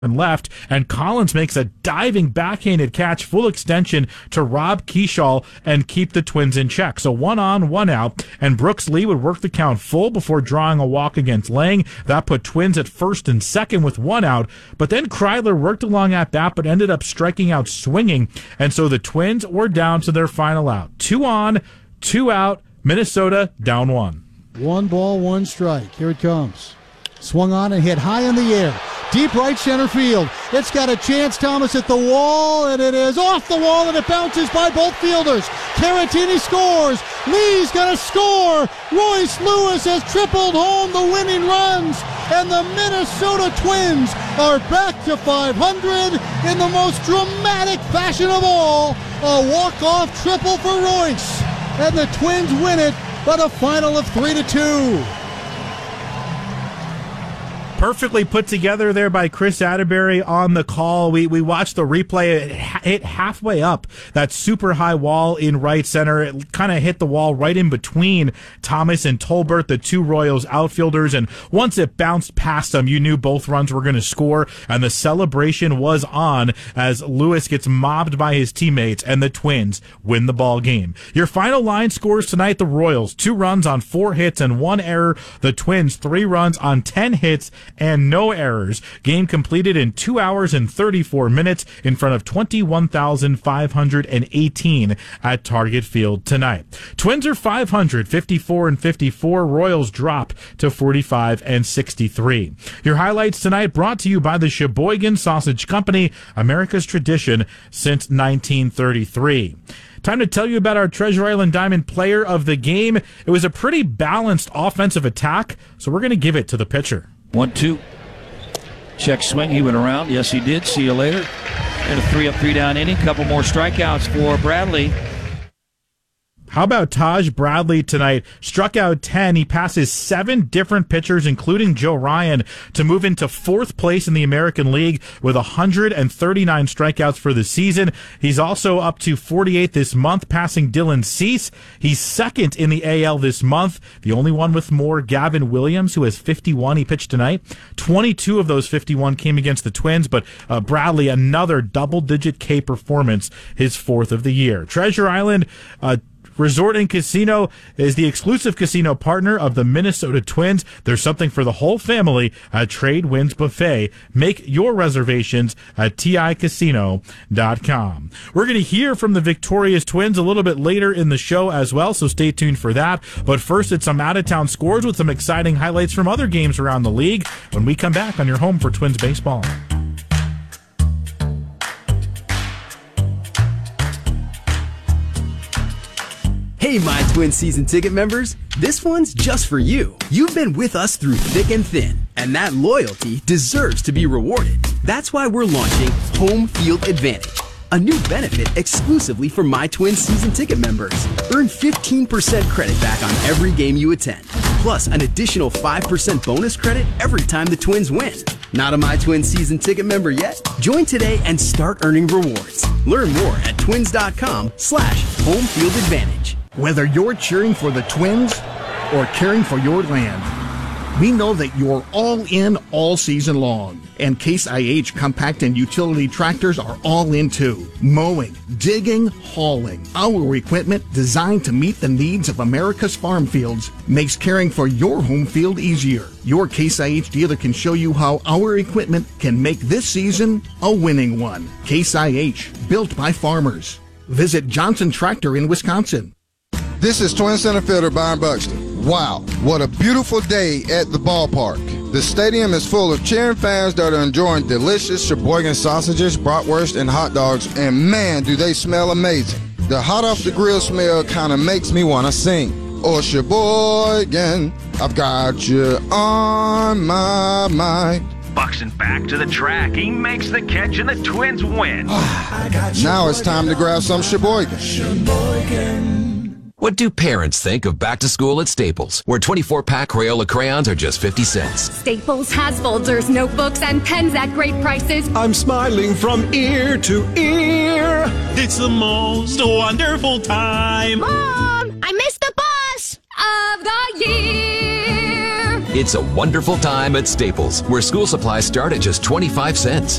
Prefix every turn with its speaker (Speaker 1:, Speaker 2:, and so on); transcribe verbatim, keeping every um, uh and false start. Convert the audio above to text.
Speaker 1: and left, and Collins makes a diving backhanded catch full extension to rob Keyshaw and keep the Twins in check. So one on, one out, and Brooks Lee would work the count full before drawing a walk against Lang. That put Twins at first and second with one out, but then Kreidler worked along at bat but ended up striking out swinging, and so the Twins were down to their final out. Two on, two out, Minnesota down one.
Speaker 2: One ball, one strike. Here it comes. Swung on and hit high in the air. Deep right center field. It's got a chance. Thomas at the wall, and it is off the wall, and it bounces by both fielders. Caratini scores. Lee's going to score. Royce Lewis has tripled home the winning runs, and the Minnesota Twins are back to five hundred in the most dramatic fashion of all. A walk-off triple for Royce, and the Twins win it by the final of three to two.
Speaker 1: Perfectly put together there by Chris Atterbury on the call. We we watched the replay. It hit halfway up that super high wall in right center. It kind of hit the wall right in between Thomas and Tolbert, the two Royals outfielders. And once it bounced past them, you knew both runs were going to score. And the celebration was on as Lewis gets mobbed by his teammates and the Twins win the ball game. Your final line scores tonight: the Royals two runs on four hits and one error. The Twins three runs on ten hits and no errors. Game completed in two hours and thirty-four minutes in front of twenty-one thousand five hundred eighteen at Target Field tonight. Twins are five hundred, fifty-four and fifty-four. Royals drop to forty-five and sixty-three. Your highlights tonight brought to you by the Sheboygan Sausage Company, America's tradition since nineteen thirty-three. Time to tell you about our Treasure Island Diamond player of the game. It was a pretty balanced offensive attack, so we're going to give it to the pitcher.
Speaker 3: One, two. Check swing. He went around. Yes, he did. See you later. And a three up, three down inning. Couple more strikeouts for Bradley.
Speaker 1: How about Taj Bradley tonight? Struck out ten. He passes seven different pitchers, including Joe Ryan, to move into fourth place in the American League with one hundred thirty-nine strikeouts for the season. He's also up to forty-eight this month, passing Dylan Cease. He's second in the A L this month. The only one with more, Gavin Williams, who has fifty-one. He pitched tonight. twenty-two of those fifty-one came against the Twins, but uh, Bradley, another double-digit K performance, his fourth of the year. Treasure Island uh, Resort and Casino is the exclusive casino partner of the Minnesota Twins. There's something for the whole family at Trade Winds Buffet. Make your reservations at T I casino dot com. We're going to hear from the victorious Twins a little bit later in the show as well, so stay tuned for that. But first, it's some out-of-town scores with some exciting highlights from other games around the league when we come back on your home for Twins baseball.
Speaker 4: Hey, my Twin season ticket members, this one's just for you. You've been with us through thick and thin, and that loyalty deserves to be rewarded. That's why we're launching Home Field Advantage, a new benefit exclusively for my Twin season ticket members. Earn fifteen percent credit back on every game you attend, plus an additional five percent bonus credit every time the Twins win. Not a My Twin season ticket member yet? Join today and start earning rewards. Learn more at twins.com slash home field advantage.
Speaker 5: Whether you're cheering for the Twins or caring for your land, we know that you're all in all season long. And Case I H compact and utility tractors are all in too. Mowing, digging, hauling. Our equipment, designed to meet the needs of America's farm fields, makes caring for your home field easier. Your Case I H dealer can show you how our equipment can make this season a winning one. Case I H, built by farmers. Visit Johnson Tractor in Wisconsin.
Speaker 6: This is Twin center fielder Byron Buxton. Wow, what a beautiful day at the ballpark. The stadium is full of cheering fans that are enjoying delicious Sheboygan sausages, bratwurst, and hot dogs, and man, do they smell amazing. The hot off the grill smell kind of makes me want to sing. Oh, Sheboygan, I've got you on my mind.
Speaker 7: Buxton back to the track. He makes the catch and the Twins win.
Speaker 6: Now it's time to grab some Sheboygan.
Speaker 7: Sheboygan.
Speaker 8: What do parents think of back to school at Staples, where twenty-four pack Crayola crayons are just fifty cents?
Speaker 9: Staples has folders, notebooks, and pens at great prices.
Speaker 10: I'm smiling from ear to ear. It's the most wonderful time.
Speaker 9: Mom, I missed the bus of the year.
Speaker 8: It's a wonderful time at Staples, where school supplies start at just twenty-five cents.